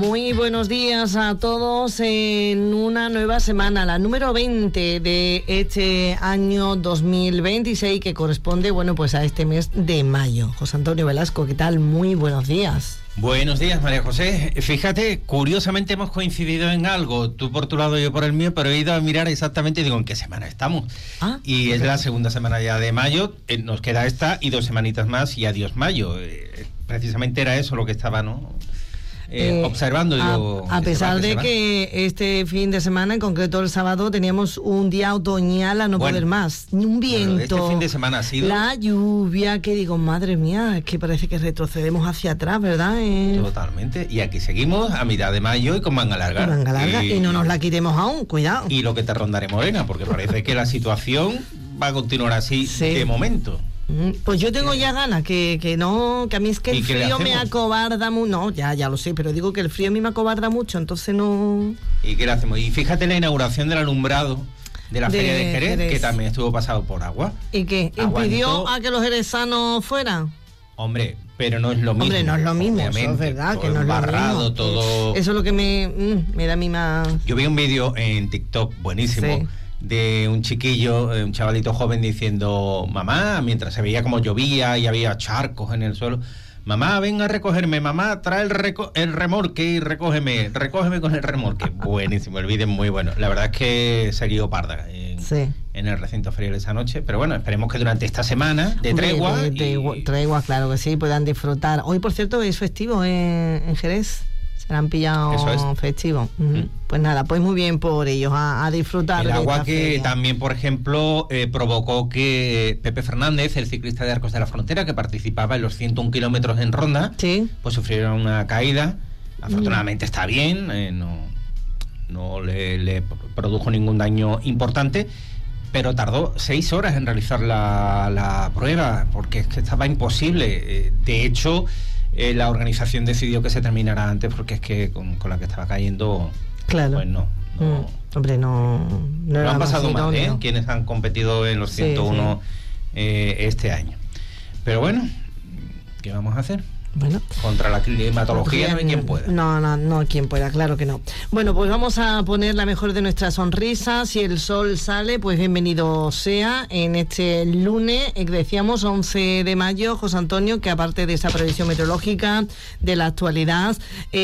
Muy buenos días a todos en una nueva semana, la número 20 de este año 2026, que corresponde, bueno, pues a este mes de mayo. José Antonio Velasco, ¿qué tal? Muy buenos días. Buenos días, María José. Fíjate, curiosamente hemos coincidido en algo, tú por tu lado, yo por el mío, pero he ido a mirar exactamente y digo, ¿en qué semana estamos? Y es la segunda semana ya de mayo, nos queda esta y 2 semanitas más y adiós mayo. Precisamente era eso lo que estaba, ¿no? Observando. Digo, a pesar de que este fin de semana, en concreto el sábado, teníamos un día otoñal a no poder más. Un viento. Este fin de semana ha sido... La lluvia, que digo, madre mía, es que parece que retrocedemos hacia atrás, ¿verdad? Totalmente. Y aquí seguimos a mitad de mayo y con manga larga. Y no nos la quitemos aún, cuidado. Y lo que te rondaré morena, porque parece que la situación va a continuar así de momento. Pues yo tengo ya ganas, que a mí es que el frío me acobarda mucho. No, ya lo sé, pero digo que el frío a mí me acobarda mucho, entonces no... ¿Y qué le hacemos? Y fíjate la inauguración del alumbrado de la Feria de Jerez, que también estuvo pasado por agua. ¿Y qué? ¿Impidió a que los jerezanos fueran? Hombre, pero no es lo mismo. Hombre, no es lo mismo, eso es verdad, que no es lo mismo. Todo... Eso es lo que me da a mí más... Yo vi un vídeo en TikTok buenísimo, sí, de un chiquillo, un chavalito joven diciendo, mamá, mientras se veía como llovía y había charcos en el suelo, mamá, ven a recogerme, mamá, trae el remolque y recógeme con el remolque. Buenísimo, el vídeo es muy bueno. La verdad es que se guió parda en el recinto ferial esa noche, pero bueno, esperemos que durante esta semana de tregua... Tregua, claro que sí, puedan disfrutar. Hoy, por cierto, es festivo en Jerez. Se han pillado festivo. Pues nada, pues muy bien por ellos, a disfrutar. El agua que feria. También, por ejemplo, provocó que Pepe Fernández, el ciclista de Arcos de la Frontera, que participaba en los 101 kilómetros en ronda, pues sufriera una caída. Afortunadamente está bien, no le produjo ningún daño importante, pero tardó 6 horas en realizar la prueba, porque es que estaba imposible. De hecho... la organización decidió que se terminara antes porque es que con la que estaba cayendo, claro, pues no. Hombre, no lo han pasado mal, quienes han competido en los 101 este año. Pero bueno, ¿qué vamos a hacer? Bueno, contra la climatología no hay quien pueda. No quien pueda, claro que no. Bueno, pues vamos a poner la mejor de nuestras sonrisas. Si el sol sale, pues bienvenido sea en este lunes, decíamos 11 de mayo, José Antonio, que aparte de esa previsión meteorológica, de la actualidad,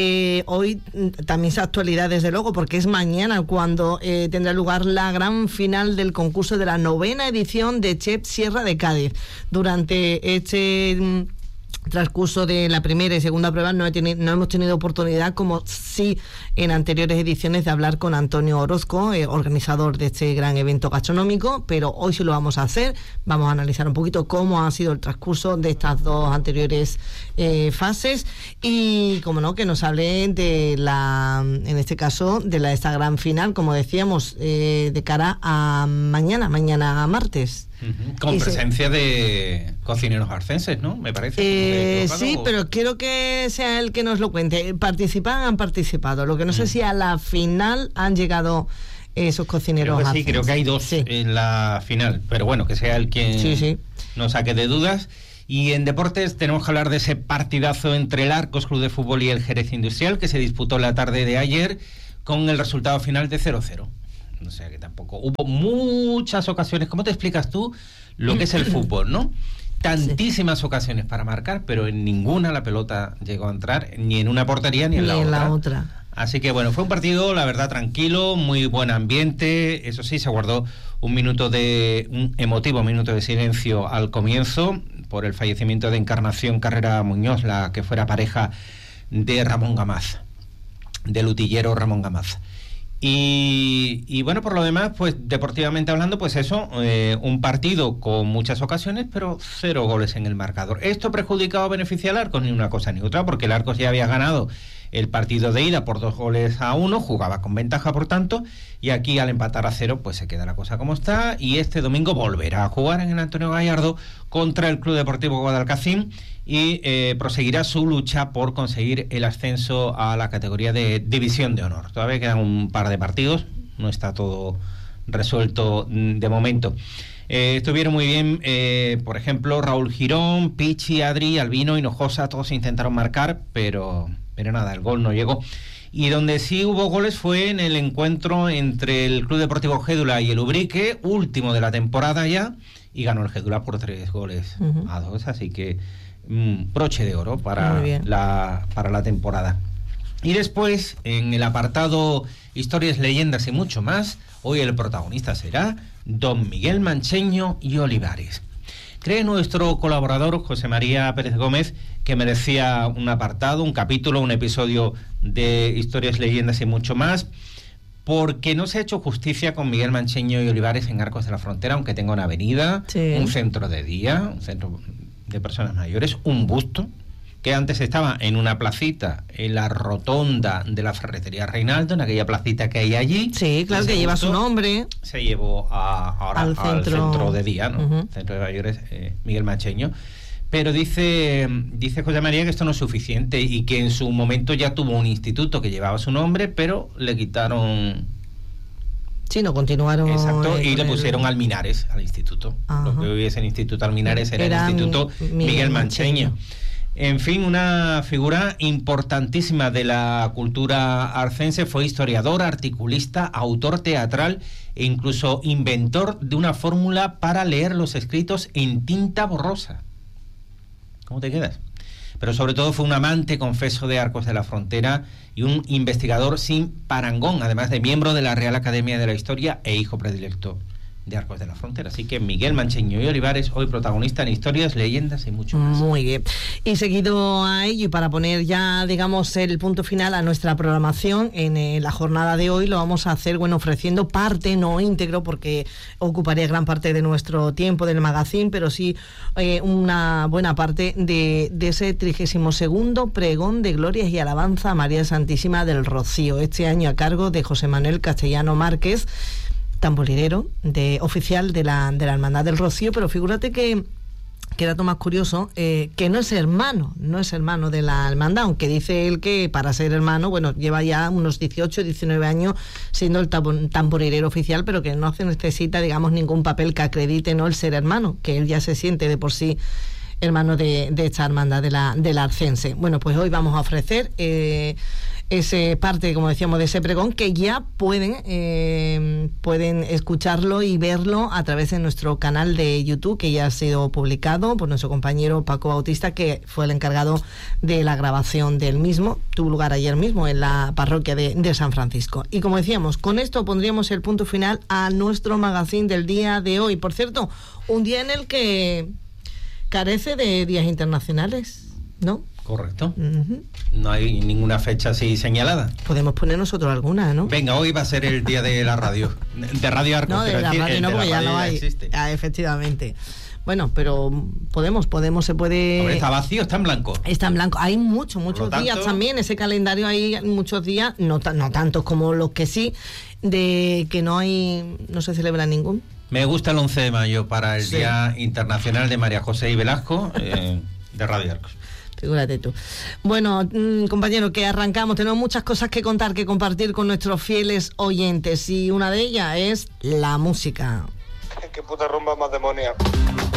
hoy también esa actualidad desde luego, porque es mañana cuando tendrá lugar la gran final del concurso de la 9ª edición de Chef Sierra de Cádiz. Durante este... transcurso de la primera y segunda prueba no hemos tenido oportunidad, como sí en anteriores ediciones, de hablar con Antonio Orozco, organizador de este gran evento gastronómico, pero hoy sí lo vamos a hacer. Vamos a analizar un poquito cómo ha sido el transcurso de estas 2 anteriores fases y, como no, que nos hable de en este caso, de esta gran final, como decíamos, de cara a mañana martes. Con presencia de cocineros arcenses, ¿no? Me parece. Sí, pero quiero que sea él que nos lo cuente. Han participado. Lo que no sé si a la final han llegado esos cocineros arcenses. Sí, creo que hay 2 en la final. Pero bueno, que sea él quien nos saque de dudas. Y en deportes tenemos que hablar de ese partidazo entre el Arcos Club de Fútbol y el Jerez Industrial, que se disputó la tarde de ayer con el resultado final de 0-0. O sea que tampoco hubo muchas ocasiones. ¿Cómo te explicas tú lo que es el fútbol, no? Tantísimas ocasiones para marcar, pero en ninguna la pelota llegó a entrar, ni en una portería ni en la otra. Así que bueno, fue un partido, la verdad, tranquilo, muy buen ambiente. Eso sí, se guardó un emotivo minuto de silencio al comienzo por el fallecimiento de Encarnación Carrera Muñoz, la que fuera pareja de Ramón Gamaz, del utillero Ramón Gamaz. Y bueno, por lo demás, pues deportivamente hablando, pues eso, un partido con muchas ocasiones, pero 0 goles en el marcador. ¿Esto perjudicado o beneficia al Arcos? Ni una cosa ni otra, porque el Arcos ya había ganado el partido de ida por 2-1, jugaba con ventaja por tanto, y aquí al empatar a 0 pues se queda la cosa como está, y este domingo volverá a jugar en el Antonio Gallardo contra el Club Deportivo Guadalcacín y proseguirá su lucha por conseguir el ascenso a la categoría de División de Honor. Todavía quedan un par de partidos, no está todo resuelto de momento. Estuvieron muy bien, por ejemplo, Raúl Girón, Pichi, Adri, Albino, Hinojosa, todos intentaron marcar, pero pero nada, el gol no llegó. Y donde sí hubo goles fue en el encuentro entre el Club Deportivo Gédula y el Ubrique, último de la temporada ya, y ganó el Gédula por 3-2, así que broche de oro para la temporada. Y después, en el apartado Historias, Leyendas y mucho más, hoy el protagonista será don Miguel Mancheño y Olivares. Cree nuestro colaborador José María Pérez Gómez que merecía un apartado, un capítulo, un episodio de Historias, Leyendas y mucho más, porque no se ha hecho justicia con Miguel Mancheño y Olivares en Arcos de la Frontera, aunque tenga una avenida, un centro de día, un centro de personas mayores, un busto, que antes estaba en una placita, en la rotonda de la Ferretería Reinaldo, en aquella placita que hay allí. Sí, claro, que lleva su nombre. Se llevó ahora al centro de día, ¿no? Centro de mayores Miguel Mancheño. Pero dice José María que esto no es suficiente y que en su momento ya tuvo un instituto que llevaba su nombre, pero le quitaron... Sí, no continuaron. Exacto, y le pusieron Alminares al instituto. Lo que hoy es el Instituto Alminares era el Instituto Miguel Mancheño. En fin, una figura importantísima de la cultura arcense, fue historiador, articulista, autor teatral e incluso inventor de una fórmula para leer los escritos en tinta borrosa. ¿Cómo te quedas? Pero sobre todo fue un amante confeso de Arcos de la Frontera y un investigador sin parangón, además de miembro de la Real Academia de la Historia e hijo predilecto de Arcos de la Frontera. Así que Miguel Mancheño y Olivares, hoy protagonista en Historias, Leyendas y mucho más. Muy bien. Y seguido a ello, y para poner ya, digamos, el punto final a nuestra programación, en la jornada de hoy lo vamos a hacer, ofreciendo parte, no íntegro, porque ocuparía gran parte de nuestro tiempo del magazine, pero sí una buena parte de ese 32º pregón de glorias y alabanza a María Santísima del Rocío, este año a cargo de José Manuel Castellano Márquez, tamborilero oficial de la Hermandad del Rocío. Pero figúrate que dato más curioso, que no es hermano de la hermandad, aunque dice él que para ser hermano, lleva ya unos 18, 19 años siendo el tamborilero oficial, pero que no necesita, digamos, ningún papel que acredite el ser hermano, que él ya se siente de por sí hermano de esta hermandad de la Arcense. Bueno, pues hoy vamos a ofrecer ese parte, como decíamos, de ese pregón, que ya pueden escucharlo y verlo a través de nuestro canal de YouTube, que ya ha sido publicado por nuestro compañero Paco Bautista, que fue el encargado de la grabación del mismo. Tuvo lugar ayer mismo en la parroquia de San Francisco. Y como decíamos, con esto pondríamos el punto final a nuestro magazine del día de hoy. Por cierto, un día en el que carece de días internacionales, ¿no? Correcto. No hay ninguna fecha así señalada. Podemos poner nosotros alguna, ¿no? Venga, hoy va a ser el día de la radio. De Radio Arcos. No, de la radio no, porque ya no hay. Efectivamente. Bueno, pero podemos, se puede... Hombre, está vacío, está en blanco. Está en blanco. Hay muchos días también. Ese calendario hay muchos días, no tantos como los que sí, de que no se celebra ningún. Me gusta el 11 de mayo para el Día Internacional de María José y Velasco, de Radio Arcos. Figúrate tú. Bueno, compañero, que arrancamos. Tenemos muchas cosas que contar, que compartir con nuestros fieles oyentes, y una de ellas es la música. Qué puta rumba más demoníaca.